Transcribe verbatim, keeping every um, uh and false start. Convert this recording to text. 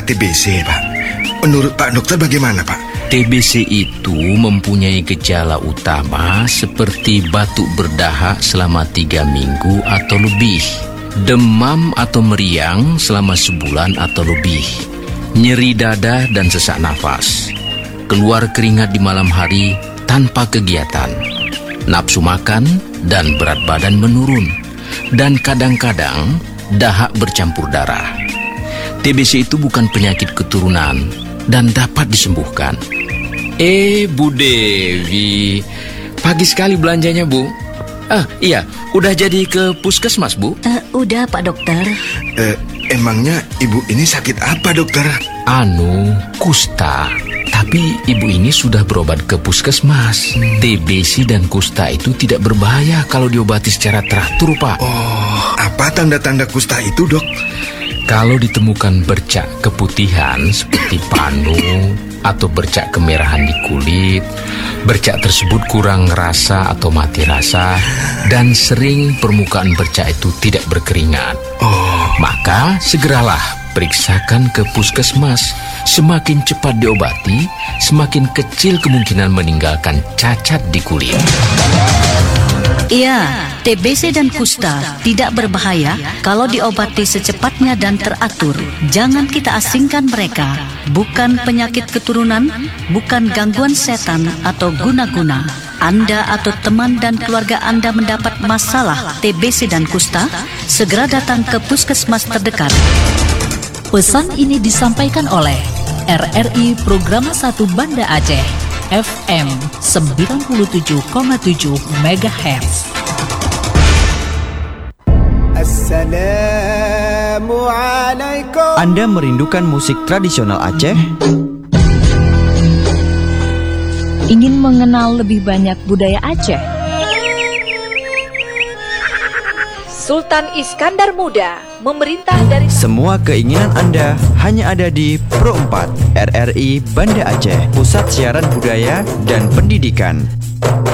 T B C, Pak. Menurut Pak Dokter bagaimana, Pak? T B C itu mempunyai gejala utama seperti batuk berdahak selama tiga minggu atau lebih, demam atau meriang selama sebulan atau lebih, nyeri dada dan sesak nafas, keluar keringat di malam hari tanpa kegiatan, nafsu makan dan berat badan menurun, dan kadang-kadang dahak bercampur darah. T B C itu bukan penyakit keturunan dan dapat disembuhkan. Eh, Bu Dewi, pagi sekali belanjanya, Bu. Ah, iya, udah jadi ke puskesmas, Bu? Uh, udah, Pak Dokter. Eh, emangnya ibu ini sakit apa, Dokter? Anu, kusta. Tapi ibu ini sudah berobat ke puskesmas. T B C dan kusta itu tidak berbahaya kalau diobati secara teratur, Pak. Oh, apa tanda-tanda kusta itu, Dok? Kalau ditemukan bercak keputihan seperti panu atau bercak kemerahan di kulit, bercak tersebut kurang rasa atau mati rasa, dan sering permukaan bercak itu tidak berkeringat, Oh, maka segeralah periksakan ke puskesmas. Semakin cepat diobati, semakin kecil kemungkinan meninggalkan cacat di kulit. Iya, T B C dan kusta tidak berbahaya kalau diobati secepatnya dan teratur. Jangan kita asingkan mereka. Bukan penyakit keturunan, bukan gangguan setan atau guna-guna. Anda atau teman dan keluarga Anda mendapat masalah T B C dan kusta, segera datang ke puskesmas terdekat. Pesan ini disampaikan oleh R R I Programa satu Banda Aceh, F M sembilan puluh tujuh koma tujuh megahertz. Assalamualaikum. Anda merindukan musik tradisional Aceh? Ingin mengenal lebih banyak budaya Aceh? Sultan Iskandar Muda memerintah dari... Semua keinginan Anda hanya ada di Pro empat R R I Banda Aceh, Pusat Siaran Budaya dan Pendidikan.